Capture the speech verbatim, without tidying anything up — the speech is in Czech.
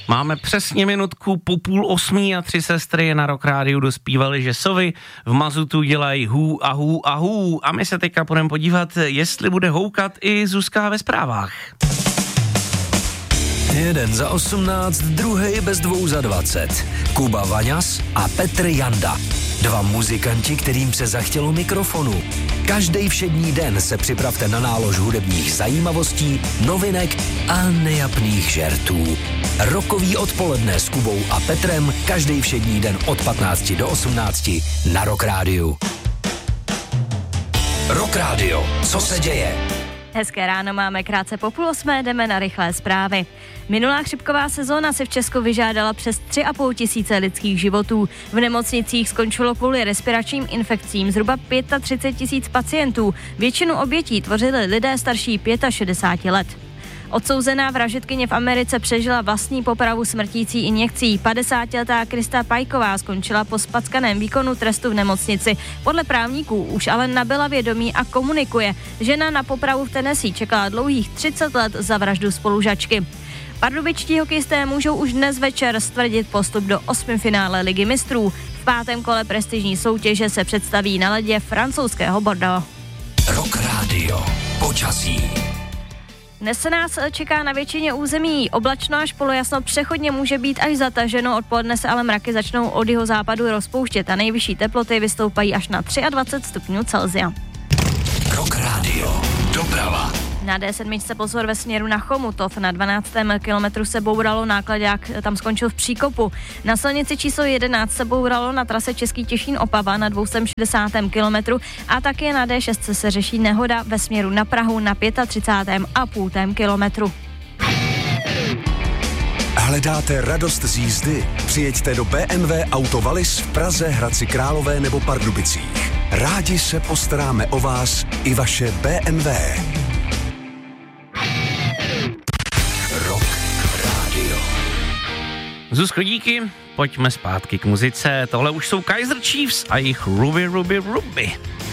Máme přesně minutku po půl osmí a tři sestry na Rock Rádiu dospívaly, že sovy v mazutu dělají hů a hů a hů. A my se teďka budeme podívat, jestli bude houkat i Zuzka ve zprávách. Jeden za osmnáct, druhý bez dvou za dvacet. Kuba Vaňas a Petr Janda. Dva muzikanti, kterým se zachtělo mikrofonu. Každý všední den se připravte na nálož hudebních zajímavostí, novinek a nejapných žertů. Rokový odpoledne s Kubou a Petrem každý všední den od patnácti do osmnácti na Rock Rádiu. Rock Rádio, co se děje? Hezké ráno, máme krátce po půl osmé, jdeme na rychlé zprávy. Minulá chřipková sezóna si v Česku vyžádala přes tři a půl tisíce lidských životů. V nemocnicích skončilo kvůli respiračním infekcím zhruba třicet pět tisíc pacientů. Většinu obětí tvořili lidé starší šedesáti pěti let. Odsouzená vražedkyně v Americe přežila vlastní popravu smrtící injekcí. padesátiletá Krista Pajková skončila po spackaném výkonu trestu v nemocnici. Podle právníků už ale nabyla vědomí a komunikuje. Žena na popravu v Tennessee čekala dlouhých třicet let za vraždu spolužačky. Pardubičtí hokejisté můžou už dnes večer stvrdit postup do osmifinále Ligy mistrů. V pátém kole prestižní soutěže se představí na ledě francouzského Bordeaux. Rock Radio. Počasí. Dnes se nás čeká na většině území oblačno až polojasno, přechodně může být až zataženo, odpoledne se ale mraky začnou od jihozápadu rozpouštět a nejvyšší teploty vystoupají až na dvacet tři stupňů Celsia. Rock Radio. Doprava. Na D sedm pozor ve směru na Chomutov. Na dvanáctém kilometru se bouralo nákladák, tam skončil v příkopu. Na silnici číslo jedenáct se bouralo na trase Český Těšín Opava na dvě stě šedesátém kilometru a také na D šest se řeší nehoda ve směru na Prahu na třicátém pátém a půl kilometru. Hledáte radost z jízdy? Přijeďte do bé em vé Auto Wallis v Praze, Hradci Králové nebo Pardubicích. Rádi se postaráme o vás i vaše bé em vé. Rock Radio. Zuzko, díky, pojďme zpátky k muzice. Tohle už jsou Kaiser Chiefs a jejich Ruby, Ruby, Ruby.